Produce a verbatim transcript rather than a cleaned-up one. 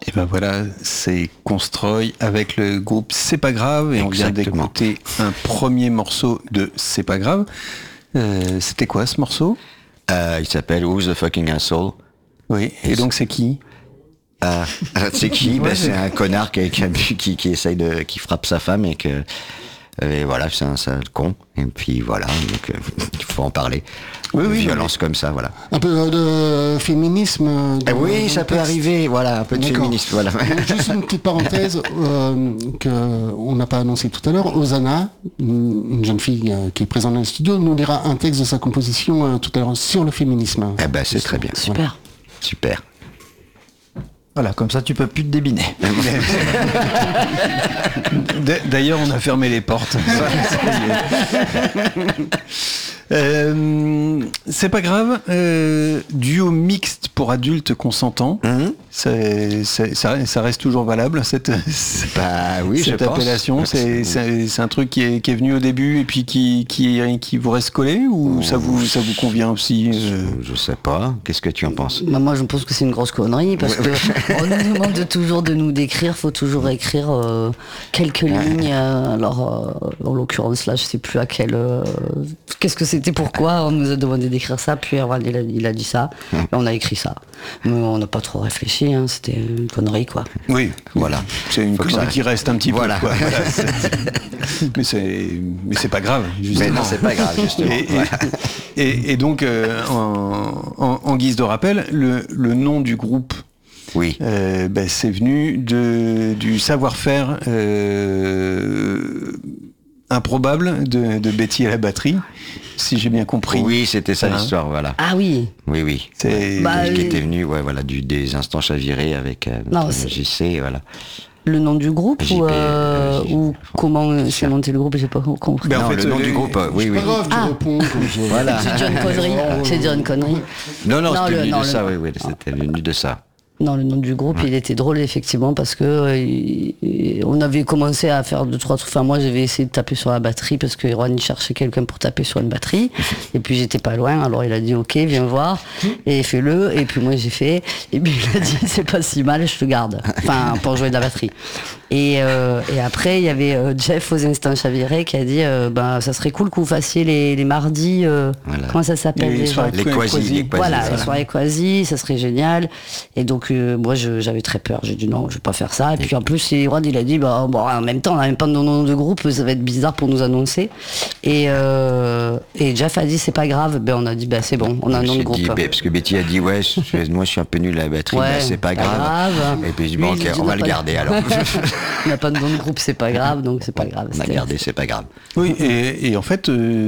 Et ben voilà, c'est Constroy avec le groupe C'est pas grave, et on vient Exactement. d'écouter un premier morceau de C'est pas grave. Euh, c'était quoi ce morceau? Euh, il s'appelle Who's the fucking asshole? Oui, et donc c'est qui? Ah, c'est qui? Ben, c'est un connard qui, qui, qui, qui essaye de, qui frappe sa femme et que, et voilà, c'est un sale con. Et puis voilà, donc euh, il faut en parler. Oui, oui, violence comme ça, voilà. Un peu de féminisme. Eh oui, ça peut texte. arriver, voilà, un peu de D'accord. féminisme, voilà. Juste une petite parenthèse euh, qu'on n'a pas annoncé tout à l'heure. Osana, une jeune fille euh, qui est présente dans le studio, nous lira un texte de sa composition euh, tout à l'heure sur le féminisme. Eh ben, c'est très bien. Super. Super. Voilà, comme ça tu peux plus te débiner. D'ailleurs, on a fermé les portes. Euh, c'est pas grave. Euh, duo mixte pour adultes consentants. Mmh. C'est, c'est, ça, ça reste toujours valable cette, Bah oui, cette je pense. appellation. C'est, c'est, c'est un truc qui est, qui est venu au début et puis qui, qui, qui vous reste collé, ou Oh. ça vous, ça vous convient aussi? euh Je, je sais pas. Qu'est-ce que tu en penses? Bah, moi, je pense que c'est une grosse connerie parce que on nous demande toujours de nous décrire. Faut toujours écrire euh, quelques lignes. euh, alors, euh, en l'occurrence, là, je sais plus à quel. euh, Qu'est-ce que c'était? Pourquoi on nous a demandé d'écrire ça? Puis Erwan, il a, il a dit ça. Et on a écrit ça. Mais on n'a pas trop réfléchi. Hein, c'était une connerie, quoi. Oui, Voilà. c'est une Faut que connerie ça qui reste un petit Voilà. peu. Quoi. Voilà, c'est- mais c'est, mais c'est pas grave, justement. Mais non, c'est pas grave, justement. Et, et- Voilà. et- et donc, euh, en, en- en guise de rappel, le, le nom du groupe, Oui. euh, ben, c'est venu de, du savoir-faire euh, improbable de, de Betty à la batterie, si j'ai bien compris. Oui, c'était ça Hein. l'histoire, voilà. Ah oui. Oui, oui. C'est- Bah, qui oui. était venu, ouais, voilà, du, des instants chavirés avec euh, Non, notre c'est- J C, voilà. Le nom du groupe J P, ou, euh, euh, J- ou comment s'est monté le groupe? J'ai pas compris. Ben, en non, fait, le nom euh, du groupe, euh, oui, C'est oui. pas grave, tu Ah. réponds comme ça. Voilà. C'est dire une connerie. C'est dire une connerie. Non, non, Non, c'était le- venu non, de le- ça, oui, oui, c'était venu de ça. Non, le nom du groupe, il était drôle, effectivement, parce que euh, il- il- on avait commencé à faire deux, trois trucs. Enfin, moi, j'avais essayé de taper sur la batterie parce que Erwan, il cherchait quelqu'un pour taper sur une batterie. Et puis, j'étais pas loin. Alors, il a dit, OK, viens voir. Et fais-le. Et puis, moi, j'ai fait. Et puis, il a dit, c'est pas si mal, je te garde. Enfin, pour jouer de la batterie. Et, euh, et après, il y avait euh, Jeff aux instants chavirés qui a dit, euh, ben, ça serait cool que vous fassiez les, les mardis. euh, Voilà. Comment ça s'appelle Les déjà soirées Les Quasi. quasi, les quasi. Voilà, voilà. les soirées quasi, ça serait génial. Et donc, euh, moi, je- j'avais très peur. J'ai dit non, je vais pas faire ça. Et puis, en plus, Erwan, il a dit, bah, bon, en même temps, on n'a même pas de nom de groupe, ça va être bizarre pour nous annoncer. Et, euh, et Jeff a dit, c'est pas grave. Ben, on a dit, bah, c'est bon, on a un Je nom de me groupe. suis dit, bah, parce que Betty a dit, ouais, je- moi je suis un peu nul à la batterie, Ouais, bah, c'est pas pas grave. grave. Et puis je dis, Lui, bon, il ok, dit, on on va a le pas- garder alors. on n'a pas de nom de groupe, c'est pas grave, donc c'est pas grave. On a C'était- gardé, c'est pas grave. Oui, et, et en fait, euh,